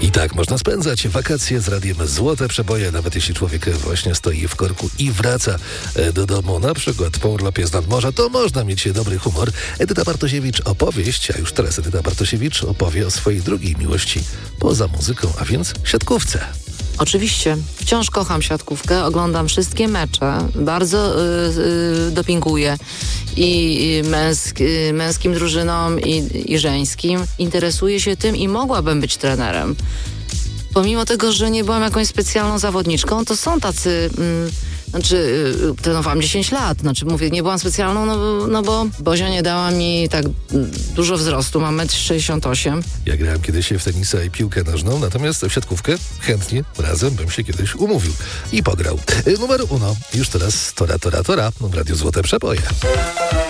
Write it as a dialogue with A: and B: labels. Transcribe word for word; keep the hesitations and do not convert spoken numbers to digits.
A: I tak można spędzać wakacje z radiem Złote Przeboje, nawet jeśli człowiek właśnie stoi w korku i wraca do domu, na przykład po urlopie z nad morza, to można mieć dobry humor. Edyta Bartosiewicz opowieść, a już teraz Edyta Bartosiewicz opowie o swojej drugiej miłości poza muzyką, a więc siatkówce.
B: Oczywiście. Wciąż kocham siatkówkę, oglądam wszystkie mecze, bardzo y, y, dopinguję i, i męsk, y, męskim drużynom i, i żeńskim. Interesuję się tym i mogłabym być trenerem. Pomimo tego, że nie byłam jakąś specjalną zawodniczką, to są tacy... Mm, Znaczy, y, trenowałam dziesięć lat, znaczy mówię, nie byłam specjalną, no, no bo Bozia nie dała mi tak dużo wzrostu, mam metr sześćdziesiąt osiem.
A: Ja grałem kiedyś w tenisa i piłkę nożną, natomiast w siatkówkę chętnie razem bym się kiedyś umówił i pograł. Y, numer uno, już teraz Tora, Tora, Tora, w Radiu Złote Przeboje.